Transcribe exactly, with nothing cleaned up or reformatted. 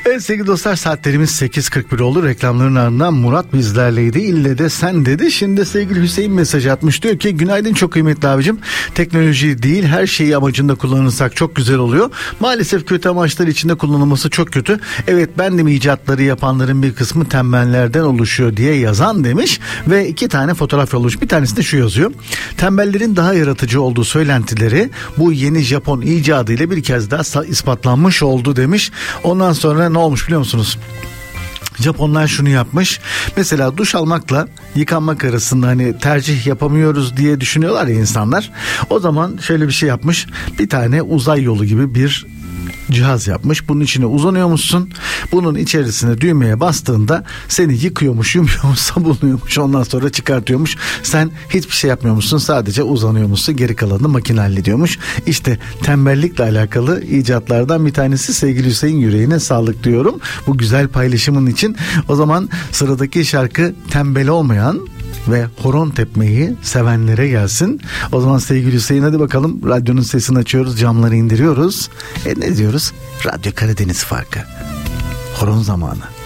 Evet sevgili dostlar, saatlerimiz sekiz kırk bir oldu. Reklamların ardından Murat bizlerleydi. İlle de sen dedi. Şimdi sevgili Hüseyin mesaj atmış. Diyor ki günaydın çok kıymetli abicim. Teknoloji değil her şeyi amacında kullanırsak çok güzel oluyor. Maalesef kötü amaçlar içinde kullanılması çok kötü. Evet ben de icatları yapanların bir kısmı tembellerden oluşuyor diye yazan demiş. Ve iki tane fotoğraf yollamış. Bir tanesinde şu yazıyor. Tembellerin daha yaratıcı olduğu söylentileri bu yeni Japon icadı ile bir kez daha ispatlanmış oldu demiş. Ondan sonra ne olmuş biliyor musunuz? Japonlar şunu yapmış. Mesela duş almakla yıkanmak arasında hani tercih yapamıyoruz diye düşünüyorlar ya insanlar. O zaman şöyle bir şey yapmış. Bir tane uzay yolu gibi bir cihaz yapmış. Bunun içine uzanıyormuşsun. Bunun içerisine düğmeye bastığında seni yıkıyormuş, yumuyormuş, sabunluyormuş. Ondan sonra çıkartıyormuş. Sen hiçbir şey yapmıyormuşsun. Sadece uzanıyormuşsun. Geri kalanını makine hallediyormuş. İşte tembellikle alakalı icatlardan bir tanesi. Sevgili Hüseyin, yüreğine sağlık diyorum. Bu güzel paylaşımın için. O zaman sıradaki şarkı tembel olmayan ve horon tepmeyi sevenlere gelsin. O zaman sevgili Hüseyin hadi bakalım, radyonun sesini açıyoruz, camları indiriyoruz. E ne diyoruz? Radyo Karadeniz farkı. Horon zamanı.